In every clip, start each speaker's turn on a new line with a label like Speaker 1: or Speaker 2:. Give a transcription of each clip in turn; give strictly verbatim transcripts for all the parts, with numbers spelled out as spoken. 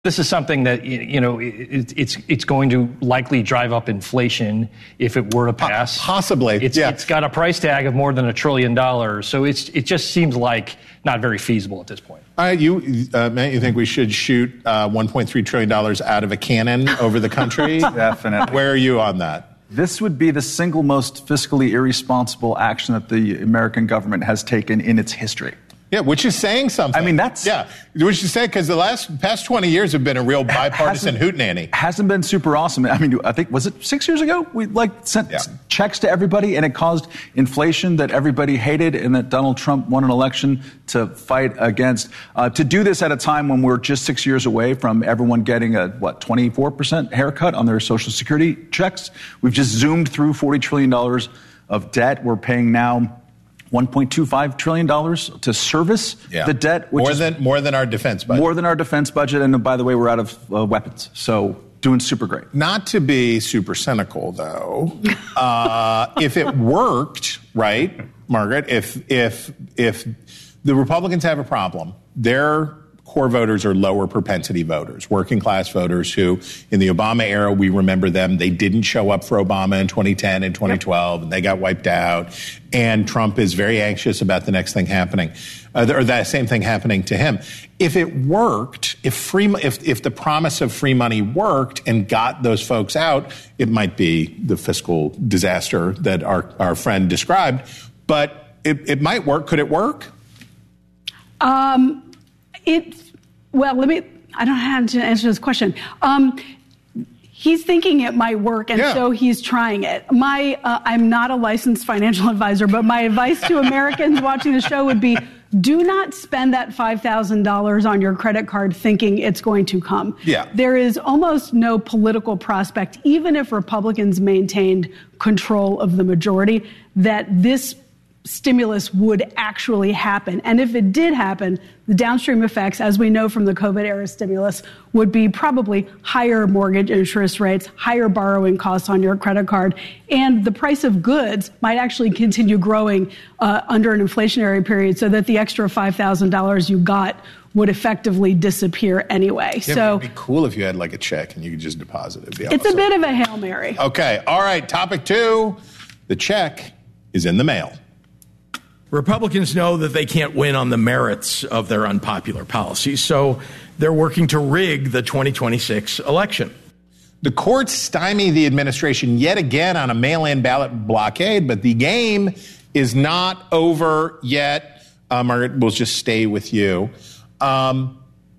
Speaker 1: This is something that, you know, it, it's it's going to likely drive up inflation if it were to pass.
Speaker 2: Possibly,
Speaker 1: it's,
Speaker 2: yeah.
Speaker 1: It's got a price tag of more than a trillion dollars, so it's it just seems like not very feasible at this point.
Speaker 2: All right, you, uh, Matt, you think we should shoot uh, one point three trillion dollars out of a cannon over the country?
Speaker 3: Definitely.
Speaker 2: Where are you on that?
Speaker 3: This would be the single most fiscally irresponsible action that the American government has taken in its history.
Speaker 2: Yeah, which is saying something.
Speaker 3: I mean, that's...
Speaker 2: Yeah, which is saying, because the last past twenty years have been a real bipartisan hootenanny.
Speaker 3: Hasn't been super awesome. I mean, I think, was it six years ago? We, like, sent yeah. checks to everybody, and it caused inflation that everybody hated and that Donald Trump won an election to fight against. Uh, to do this at a time when we're just six years away from everyone getting a, what, twenty-four percent haircut on their Social Security checks. We've just zoomed through forty trillion dollars of debt. We're paying now one point two five trillion dollars to service
Speaker 2: yeah.
Speaker 3: the debt. Which
Speaker 2: more
Speaker 3: is
Speaker 2: than more than our defense budget.
Speaker 3: More than our defense budget. And by the way, we're out of uh, weapons. So doing super great.
Speaker 2: Not to be super cynical, though, uh, if it worked, right, Margaret, if if if the Republicans have a problem, their core voters are lower propensity voters, working class voters who, in the Obama era, we remember them. They didn't show up for Obama in twenty ten and twenty twelve, yep. and they got wiped out. And Trump is very anxious about the next thing happening, uh, or that same thing happening to him. If it worked, if free, if if the promise of free money worked and got those folks out, it might be the fiscal disaster that our our friend described. But it, it might work. Could it work?
Speaker 4: Um. It, well, let me, I don't know how to answer this question. Um, he's thinking it might work, and yeah. so he's trying it. My, uh, I'm not a licensed financial advisor, but my advice to Americans watching the show would be, do not spend that five thousand dollars on your credit card thinking it's going to come.
Speaker 2: Yeah.
Speaker 4: There is almost no political prospect, even if Republicans maintained control of the majority, that this stimulus would actually happen. And if it did happen, the downstream effects, as we know from the COVID-era stimulus, would be probably higher mortgage interest rates, higher borrowing costs on your credit card, and the price of goods might actually continue growing uh, under an inflationary period so that the extra five thousand dollars you got would effectively disappear anyway.
Speaker 2: Yeah,
Speaker 4: so
Speaker 2: it'd be cool if you had like a check and you could just deposit it.
Speaker 4: It's awesome. A bit of a Hail Mary.
Speaker 2: Okay. All right. Topic two. The check is in the mail.
Speaker 5: Republicans know that they can't win on the merits of their unpopular policies, so they're working to rig the twenty twenty-six election.
Speaker 2: The courts stymie the administration yet again on a mail-in ballot blockade, but the game is not over yet. Uh, Margaret, we'll just stay with you. Um,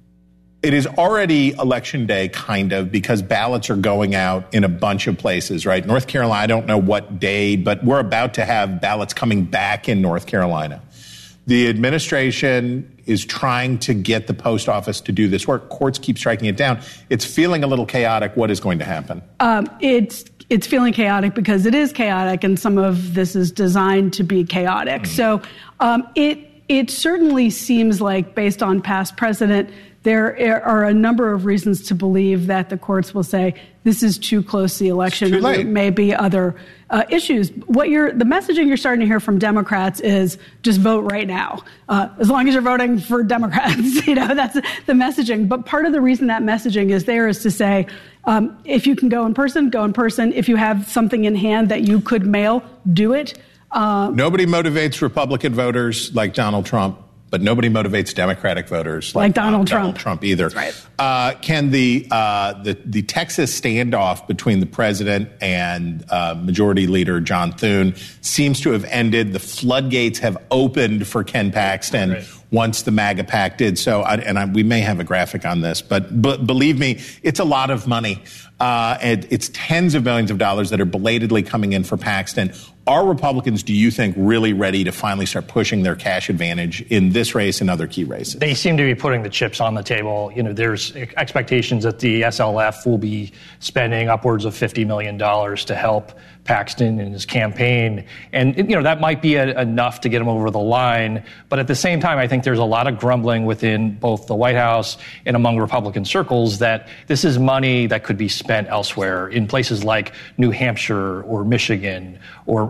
Speaker 2: It is already election day, kind of, because ballots are going out in a bunch of places, right? North Carolina, I don't know what day, but we're about to have ballots coming back in North Carolina. The administration is trying to get the post office to do this work. Courts keep striking it down. It's feeling a little chaotic. What is going to happen?
Speaker 4: Um, it's it's feeling chaotic because it is chaotic, and some of this is designed to be chaotic. Mm. So um, it it certainly seems like, based on past precedent, there are a number of reasons to believe that the courts will say this is too close to the election.
Speaker 2: It's too late.
Speaker 4: There may be other uh, issues. What you're, the messaging you're starting to hear from Democrats is just vote right now. Uh, as long as you're voting for Democrats, you know, that's the messaging. But part of the reason that messaging is there is to say, um, if you can go in person, go in person. If you have something in hand that you could mail, do it. Uh,
Speaker 2: Nobody motivates Republican voters like Donald Trump. But nobody motivates Democratic voters like,
Speaker 4: like Donald,
Speaker 2: Trump.
Speaker 4: Donald
Speaker 2: Trump either.
Speaker 4: That's right.
Speaker 2: Uh, can the, uh, the the Texas standoff between the president and uh, Majority Leader John Thune seems to have ended? The floodgates have opened for Ken Paxton right. once the MAGA PAC did so. I, and I, we may have a graphic on this, but, but believe me, it's a lot of money. Uh, and it's tens of millions of dollars that are belatedly coming in for Paxton. Are Republicans, do you think, really ready to finally start pushing their cash advantage in this race and other key races?
Speaker 1: They seem to be putting the chips on the table. You know, there's expectations that the S L F will be spending upwards of fifty million dollars to help Paxton in his campaign. And, you know, that might be a, enough to get him over the line. But at the same time, I think there's a lot of grumbling within both the White House and among Republican circles that this is money that could be spent elsewhere in places like New Hampshire or Michigan or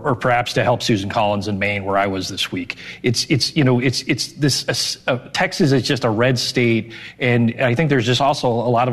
Speaker 1: or perhaps to help Susan Collins in Maine, where I was this week. It's, it's you know, it's, it's this, uh, Texas is just a red state, and I think there's just also a lot of